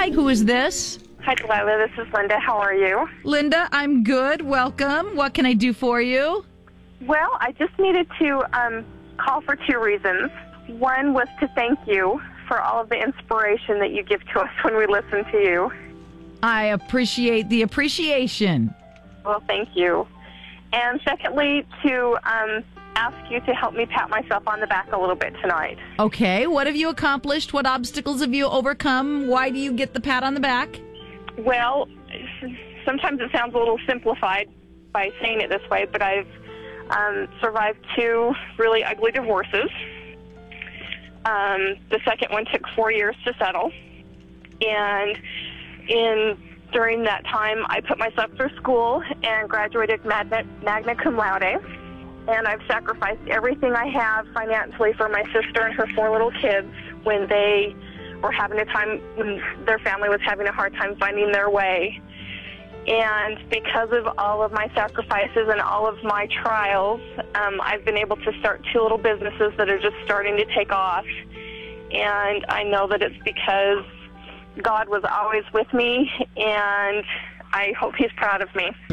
Hi, who is this? Hi, Delilah. This is Linda. How are you? Linda, I'm good. Welcome. What can I do for you? Well, I just needed to call for two reasons. One was to thank you for all of the inspiration that you give to us when we listen to you. I appreciate the appreciation. Well, thank you. And secondly, to ask you to help me pat myself on the back a little bit tonight. Okay, what have you accomplished? What obstacles have you overcome? Why do you get the pat on the back? Well, sometimes it sounds a little simplified by saying it this way, but I've survived two really ugly divorces. The second one took 4 years to settle. And during that time, I put myself through school and graduated magna cum laude. And I've sacrificed everything I have financially for my sister and her 4 little kids when they were having a time, when their family was having a hard time finding their way. And because of all of my sacrifices and all of my trials, I've been able to start 2 little businesses that are just starting to take off. And I know that it's because God was always with me, and I hope He's proud of me.